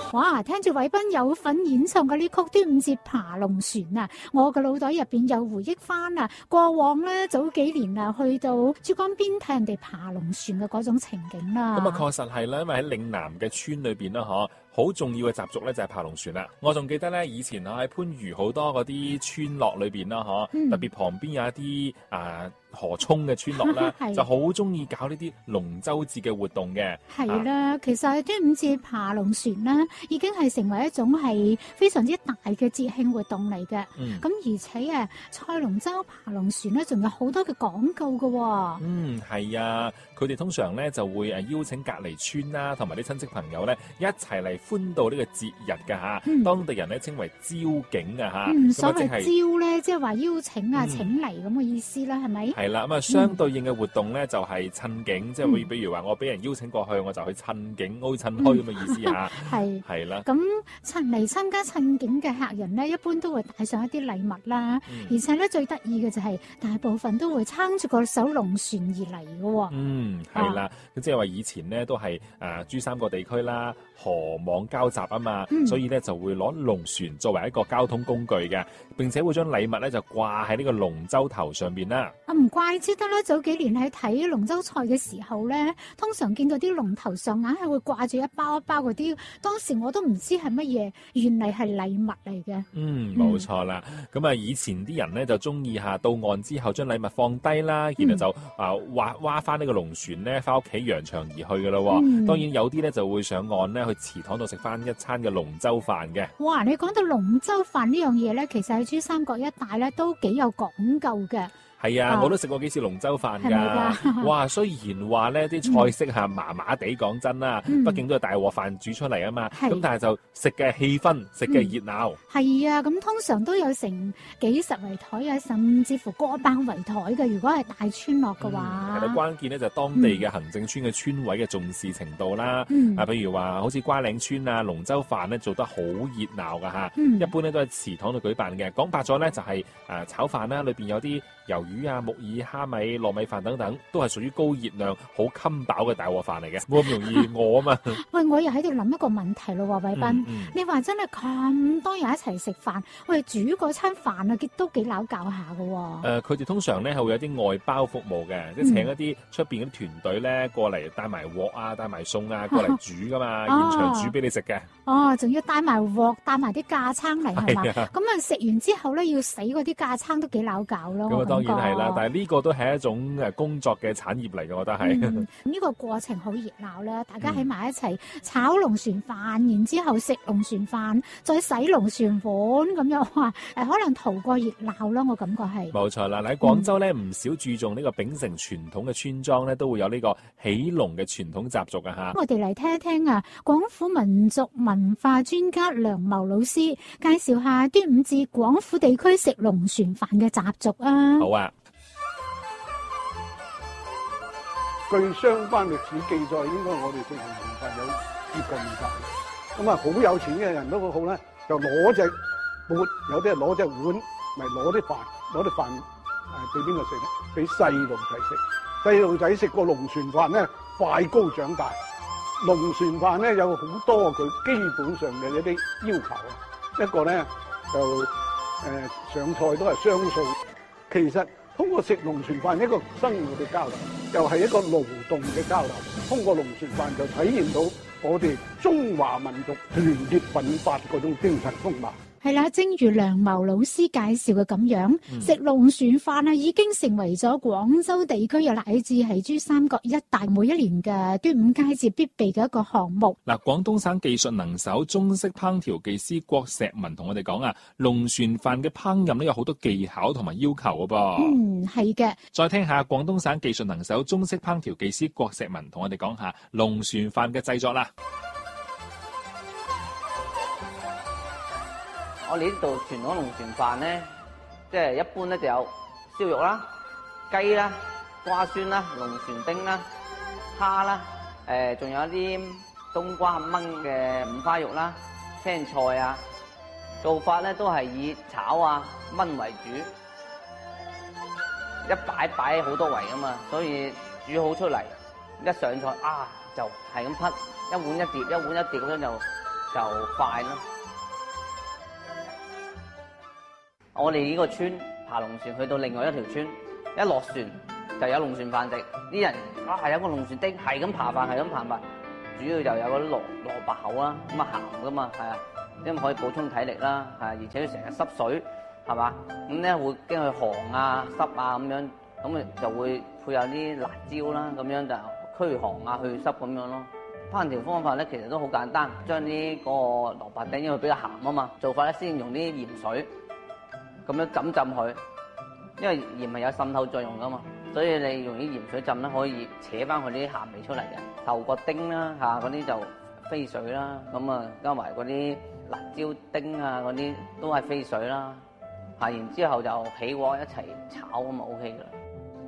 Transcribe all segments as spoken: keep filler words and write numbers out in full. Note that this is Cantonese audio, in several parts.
哇！聽住偉斌有份演唱嘅呢曲《端午節爬龍船》啊，我嘅腦袋入邊又回憶翻啊，過往咧早幾年啊，去到珠江邊睇人哋爬龍船嘅嗰種情景啦。 咁啊，確實係啦，因為喺嶺南嘅村裏邊啦，嗬，好重要嘅習俗咧就係爬龍船啦。我仲記得咧，以前啊喺番禺好多嗰啲村落裏邊啦，嗬、嗯，特別旁邊有一啲啊河涌嘅村落啦，就好中意搞呢啲龍舟節嘅活動嘅。 係啦，其實端午節爬龍船啦，已經係成為一種係非常之大嘅節慶活動嚟嘅。咁、嗯、而且啊，賽龍舟、爬龍船咧，仲有好多嘅講究嘅。 嗯，係啊，佢哋通常咧就會誒邀請隔離村啦，同埋啲親戚朋友咧一齊嚟歡度呢個節日㗎嚇、嗯。當地人咧稱為招景啊嚇。 嗯，所謂招咧，即係話邀請啊、嗯、請嚟咁嘅意思啦，係咪？ 係啦，咁啊相對應嘅活動咧就係趁景，即係會比如話我俾人邀請過去，我就去趁景，好似趁墟咁嘅意思嚇。係係啦。咁趁嚟參加趁景嘅客人咧，一般都會帶上一啲禮物啦、嗯，而且咧最得意嘅就係大部分都會撐住個手龍船而嚟嘅喎。 嗯，係啦，咁即係話以前咧都係誒珠三角地區啦，河網交集啊嘛、嗯，所以咧就會攞龍船作為一個交通工具嘅，並且會將禮物咧就掛喺呢個龍舟頭上邊啦。 啊，唔怪之得啦，早幾年喺睇龍舟賽嘅時候咧，通常見到啲龍頭上硬係會掛住一包一包嗰啲，當時我都唔知係乜嘢，原嚟係禮物嚟嘅。 嗯，冇錯啦。咁、嗯、啊，以前啲人咧就中意下到岸之後將禮物放低啦，然後就啊劃劃翻呢個龍船咧，翻屋企揚長而去噶咯、嗯。當然有啲咧就會上岸咧去祠堂度食翻一餐嘅龍舟飯嘅。哇， 你講到龍舟飯呢樣嘢咧，其實喺珠三角一帶咧都幾有講究嘅。 係啊，我都食過幾次龍舟飯㗎。哇，雖然話咧啲菜式嚇麻麻地，講真啦，畢竟都係大鑊飯煮出嚟啊嘛。咁但係就食嘅氣氛，食嘅熱鬧。係啊，咁通常都有成幾十圍台啊，甚至乎過百圍台嘅。如果係大村落嘅話， 係啦，關鍵咧就係當地嘅行政村嘅村委嘅重視程度啦。啊，譬如話好似瓜嶺村啊，龍舟飯咧做得好熱鬧㗎嚇。一般咧都喺祠堂度舉辦嘅。講白咗咧就係誒炒飯啦，裏邊有啲魷魚啊、木耳、蝦米、糯米飯等等，都係屬於高熱量、好襟飽嘅大鑊飯嚟嘅，冇咁容易餓啊嘛。 喂，我又喺度諗一個問題咯，偉斌，嗯嗯、你話真係咁多人一齊食飯，喂，煮嗰餐飯啊，都幾撈教下㗎喎。誒、 呃，佢哋通常咧係會有啲外包服務嘅，即係請一啲出邊嗰啲團隊咧過嚟帶埋鑊啊、帶埋餸啊過嚟煮噶嘛，啊、現場煮俾你食嘅。 哦，仲要帶埋鑊、帶埋啲架撐嚟係嘛？咁啊食完之後咧要洗嗰啲架撐都幾撈教咯。 咁啊當然係啦，但係呢個都係一種誒工作嘅產業嚟嘅，我覺得係。呢、 嗯這個過程好熱鬧啦，大家喺埋一齊炒龍船飯，然之後食龍船飯，再洗龍船碗咁樣，哇！誒可能圖過熱鬧咯，我感覺係。 冇錯啦，喺廣州咧唔少注重呢個秉承傳統嘅村莊咧，都會有呢個起龍嘅傳統習俗啊嚇。 我哋嚟聽一聽啊，廣府民族文化專家梁茂老師介紹下端午節廣府地區食龍船飯嘅習俗啊。 好啊。 據相關歷史記載，應該我哋食龍船飯有接近二百。咁啊，好有錢嘅人都好咧，就攞隻缽，有啲係攞隻碗，咪攞啲飯，攞啲飯誒俾邊個食咧？俾細路仔食。細路仔食個龍船飯咧，快高長大。龍船飯咧有好多佢基本上嘅一啲要求啊。一個咧就誒、呃、上菜都係雙數。其實通過食龍船飯一個生活嘅交流，又係一個勞動嘅交流。通過龍船飯就體現到我哋中華民族團結奮發嗰種精神風貌。 係啦，正如梁茂老師介紹嘅咁樣，嗯、食龍船飯啊，已經成為咗廣州地區又乃至係珠三角一帶每一年嘅端午佳節必備嘅一個項目。 嗱，廣東省技術能手中式烹調技師郭石文同我哋講啊，龍船飯嘅烹飪咧有好多技巧同埋要求嘅噃。 嗯，係嘅。 再聽下廣東省技術能手中式烹調技師郭石文同我哋講下龍船飯嘅製作啦。 我哋呢度傳統龍船飯咧，即係一般咧就有燒肉啦、雞啦、瓜酸啦、龍船丁啦、蝦啦，誒仲有一啲冬瓜炆嘅五花肉啦、青菜啊。做法咧都係以炒啊、炆為主，一擺擺好多圍噶嘛，所以煮好出嚟一上菜啊就係咁匹一碗一碟一碗一碟咁樣就就快咯。我哋呢個村爬龍船去到另外一條村，一落船就有龍船飯食。啲人啊，有個龍船丁係咁扒飯，係咁扒飯。主要就有嗰啲蘿蘿蔔口啦，咁啊鹹噶嘛，係啊，因為可以補充體力啦，係啊，而且佢成日濕水，係嘛，咁咧會驚佢寒啊、濕啊咁樣，咁啊就會配有啲辣椒啦，咁樣就驅寒啊、去濕咁樣咯。烹調方法咧其實都好簡單，將呢個蘿蔔丁因為比較鹹啊嘛，做法咧先用啲鹽水咁樣浸浸佢，因為鹽係有滲透作用噶嘛。所以你用啲鹽水浸咧，可以扯翻佢啲鹹味出嚟嘅。頭個丁啦嚇，嗰啲就飛水啦。咁啊，加埋嗰啲辣椒丁啊，嗰啲都係飛水啦。嚇，然之後就起鍋一齊炒咁啊 O K 噶啦。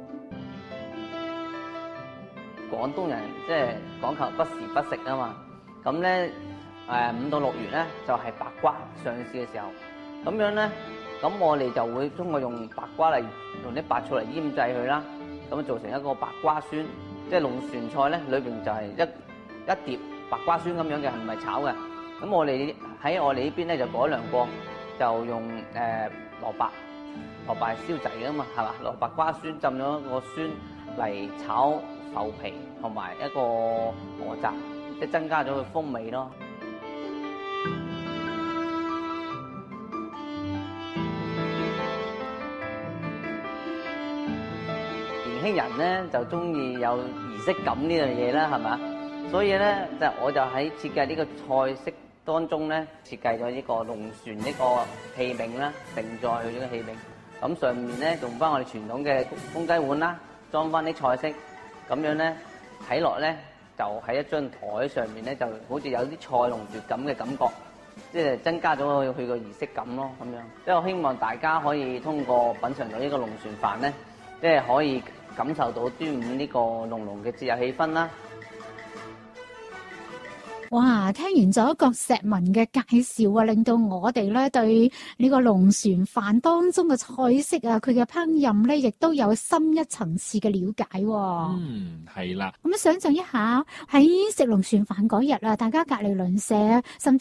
廣東人即係講求不時不食啊嘛。咁咧誒五到六月咧就係白瓜上市嘅時候，咁樣咧。咁我哋就會通過用白瓜嚟用啲白醋嚟醃製佢啦，咁做成一個白瓜酸，即係龍船菜咧，裏邊就係一一碟白瓜酸咁樣嘅，唔係炒嘅。咁我哋喺我哋呢邊咧就改良過，就用誒、呃、蘿蔔，蘿蔔係燒製嘅嘛，係嘛？蘿蔔瓜酸浸咗個酸嚟炒浮皮同埋一個蚵蚱，即係增加咗佢風味咯。年輕人咧就中意有儀式感呢樣嘢啦，係嘛？所以咧就我就喺設計呢個菜式當中咧，設計咗呢個龍船呢個器皿啦，盛載佢呢個器皿。咁上面咧用翻我哋傳統嘅公雞碗啦，裝翻啲菜式，咁樣咧睇落咧就喺一張台上面咧，就好似有啲賽龍奪錦嘅感覺，即係增加咗佢佢個儀式感咯，咁樣。即係我希望大家可以通過品嚐到呢個龍船飯咧，即係可以感受到端午呢個濃濃嘅節日氣氛啦！ 哇，聽完咗郭石文嘅介紹啊，令到我哋咧對呢個龍船飯當中嘅菜式啊，佢嘅烹飪咧，亦都有深一層次嘅了解。 嗯，係啦。 咁想象一下喺食龍船飯嗰日啊，大家隔離鄰舍，甚至